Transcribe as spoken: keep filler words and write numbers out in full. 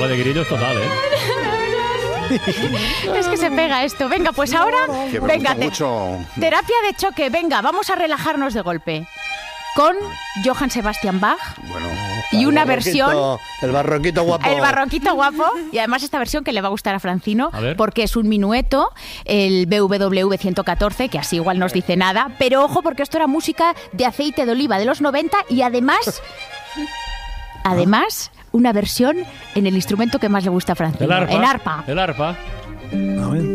Prueba de grillos total, ¿eh? Es que se pega esto. Venga, pues ahora, Que me venga, gusta te- mucho. terapia de choque. Venga, vamos a relajarnos de golpe. Con Johann Sebastian Bach Bueno, y una El versión... barroquito- El barroquito guapo. El barroquito guapo. Y además esta versión que le va a gustar a Francino, A ver. porque es un minueto, el B W V ciento catorce, que así igual nos dice nada. Pero ojo, porque esto era música de aceite de oliva de los noventa y además... Además, una versión en el instrumento que más le gusta a Francino. El arpa. En arpa. El arpa. A ver.